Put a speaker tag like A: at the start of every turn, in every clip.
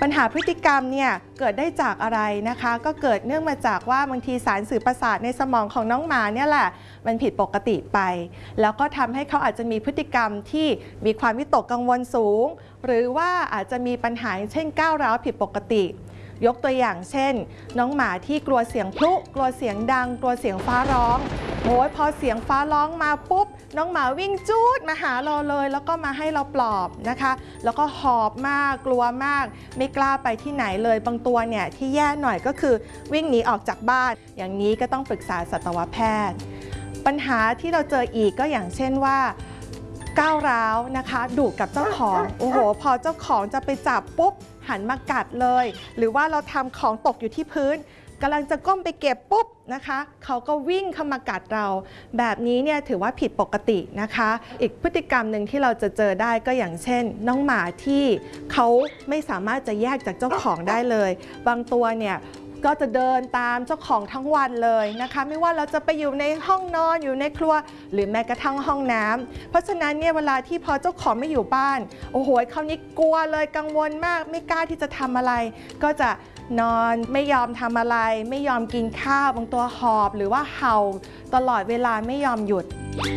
A: ปัญหาพฤติกรรมเนี่ยเกิดได้จากอะไรนะคะก็เกิดเนื่องมาจากว่าบางทีสารสื่อประสาทในสมองของน้องหมาเนี่ยแหละมันผิดปกติไปแล้วก็ทำให้เขาอาจจะมีพฤติกรรมที่มีความวิตกกังวลสูงหรือว่าอาจจะมีปัญหาเช่นก้าวร้าวผิดปกติยกตัวอย่างเช่นน้องหมาที่กลัวเสียงพลุกลัวเสียงดังกลัวเสียงฟ้าร้องโอ้ยพอเสียงฟ้าร้องมาปุ๊บน้องหมาวิ่งจู๊ดมาหาเราเลยแล้วก็มาให้เราปลอบนะคะแล้วก็หอบมากกลัวมากไม่กล้าไปที่ไหนเลยบางตัวเนี่ยที่แย่หน่อยก็คือวิ่งหนีออกจากบ้านอย่างนี้ก็ต้องปรึกษาสัตวแพทย์ปัญหาที่เราเจออีกก็อย่างเช่นว่าก้าวร้าวนะคะดุกับเจ้าของโอ้โหพอเจ้าของจะไปจับปุ๊บหันมากัดเลยหรือว่าเราทำของตกอยู่ที่พื้นกำลังจะก้มไปเก็บปุ๊บนะคะเขาก็วิ่งเข้ามากัดเราแบบนี้เนี่ยถือว่าผิดปกตินะคะอีกพฤติกรรมหนึ่งที่เราจะเจอได้ก็อย่างเช่นน้องหมาที่เขาไม่สามารถจะแยกจากเจ้าของได้เลยบางตัวเนี่ยก็จะเดินตามเจ้าของทั้งวันเลยนะคะไม่ว่าเราจะไปอยู่ในห้องนอนอยู่ในครัวหรือแม้กระทั่งห้องน้ำเพราะฉะนั้นเนี่ยเวลาที่พอเจ้าของไม่อยู่บ้านโอ้โหเขานี่กลัวเลยกังวลมากไม่กล้าที่จะทำอะไรก็จะนอนไม่ยอมทำอะไรไม่ยอมกินข้าวบางตัวหอบหรือว่าเห่าตลอดเวลาไม่ยอมหยุด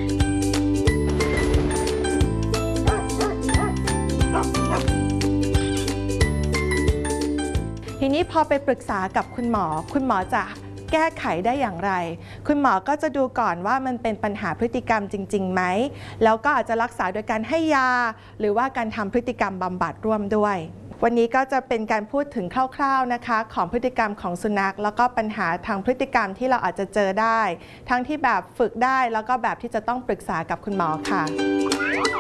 A: ทีนี้พอไปปรึกษากับคุณหมอจะแก้ไขได้อย่างไรคุณหมอก็จะดูก่อนว่ามันเป็นปัญหาพฤติกรรมจริงๆไหมแล้วก็อาจจะรักษาโดยการให้ยาหรือว่าการทำพฤติกรรมบำบัดร่วมด้วยวันนี้ก็จะเป็นการพูดถึงคร่าวๆนะคะของพฤติกรรมของสุนัขแล้วก็ปัญหาทางพฤติกรรมที่เราอาจจะเจอได้ทั้งที่แบบฝึกได้แล้วก็แบบที่จะต้องปรึกษากับคุณหมอค่ะ